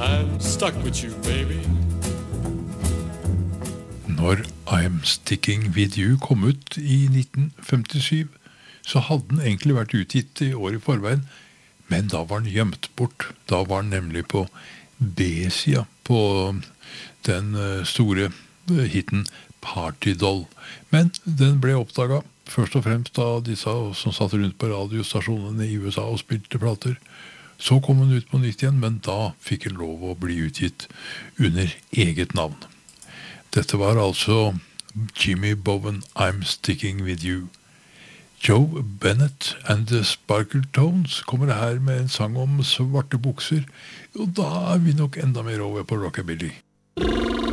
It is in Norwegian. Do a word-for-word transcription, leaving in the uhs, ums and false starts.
I'm stuck with you, baby. Når I'm Sticking With You kom ut i nitten femtisju, så hadde den egentlig vært utgitt i år i forveien, men da var den gjemt bort. Da var den nemlig på B-sida på den store hitten Party Doll. Men den ble oppdaget først og fremst av disse som satt rundt på radiostasjonene i U S A og spilte plater. Så kom den ut på nytt igjen, men da fikk den lov å bli utgitt under eget navn. Dette var altså Jimmy Bowen, I'm Sticking With You. Joe Bennett and the Sparkle Tones kommer her med en sang om svarte bukser, og da er vi nok enda mer over på rockabilly.